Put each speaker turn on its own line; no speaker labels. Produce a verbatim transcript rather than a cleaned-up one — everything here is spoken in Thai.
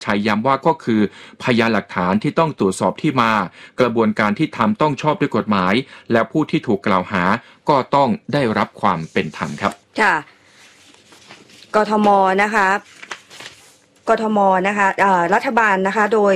ชัยย้ำว่าก็คือพยานหลักฐานที่ต้องตรวจสอบที่มากระบวนการที่ทำต้องชอบด้วยกฎหมายและผู้ที่ถูกกล่าวหาก็ต้องได้รับความเป็นธรรมครับ
ค่ะกทมนะคะกทมนะคะรัฐบาลนะคะโดย